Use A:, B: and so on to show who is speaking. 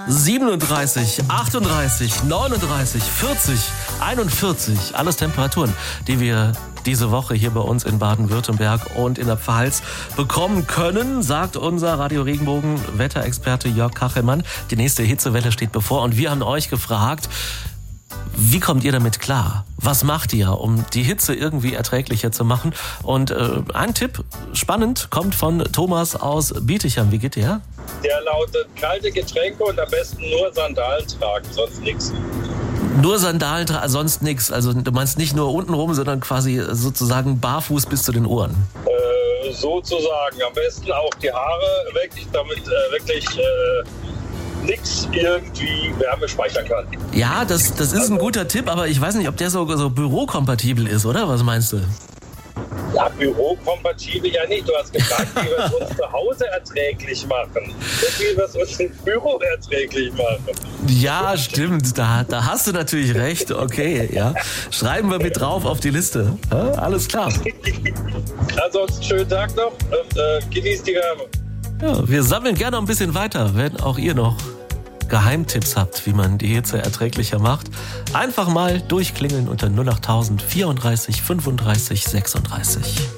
A: 37, 38, 39, 40, 41. Alles Temperaturen, die wir diese Woche hier bei uns in Baden-Württemberg und in der Pfalz bekommen können, sagt unser Radio Regenbogen Wetterexperte Jörg Kachelmann. Die nächste Hitzewelle steht bevor und wir haben euch gefragt, wie kommt ihr damit klar? Was macht ihr, um die Hitze irgendwie erträglicher zu machen? Und ein Tipp, spannend, kommt von Thomas aus Bietigheim. Wie geht der?
B: Der lautet, kalte Getränke und am besten nur Sandalen tragen, sonst nichts.
A: Nur Sandalen, sonst nichts. Also du meinst nicht nur unten rum, sondern quasi sozusagen barfuß bis zu den Ohren.
B: Sozusagen. Am besten auch die Haare weg, damit wirklich nichts irgendwie Wärme speichern kann.
A: Ja, das ist ein guter Tipp, aber ich weiß nicht, ob der so bürokompatibel ist, oder? Was meinst du?
B: Ja, bürokompatibel ja nicht. Du hast gefragt, wie wir es uns zu Hause erträglich machen. Nicht wie wir es uns im Büro erträglich machen.
A: Ja, stimmt. Da hast du natürlich recht. Okay, ja. Schreiben wir mit drauf auf die Liste. Ja, alles klar.
B: Ansonsten schönen Tag noch und genießt die Wärme.
A: Ja, wir sammeln gerne ein bisschen weiter, wenn auch ihr noch Geheimtipps habt, wie man die Hitze erträglicher macht. Einfach mal durchklingeln unter 08000 34 35 36.